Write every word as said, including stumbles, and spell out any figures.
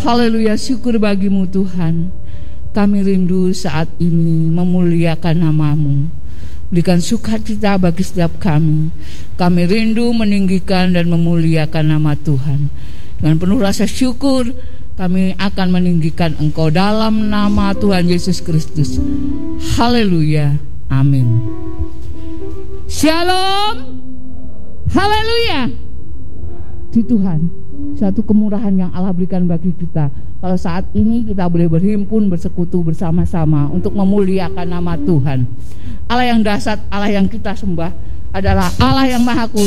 Haleluya, syukur bagimu Tuhan. Kami rindu saat ini memuliakan nama-Mu. Berikan sukacita bagi setiap kami. Kami rindu meninggikan dan memuliakan nama Tuhan. Dengan penuh rasa syukur kami akan meninggikan Engkau dalam nama Tuhan Yesus Kristus. Haleluya, amin. Shalom. Haleluya. Di Tuhan, satu kemurahan yang Allah berikan bagi kita. Kalau saat ini kita boleh berhimpun, bersekutu bersama-sama untuk memuliakan nama Tuhan. Allah yang dahsyat, Allah yang kita sembah adalah Allah yang Maha Kuasa.